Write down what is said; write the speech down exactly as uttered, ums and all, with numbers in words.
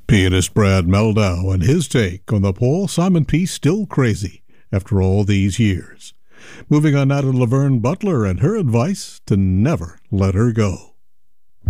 Pianist Brad Mehldau and his take on the Paul Simon piece Still Crazy after all these years. Moving on now to Laverne Butler and her advice to never let her go.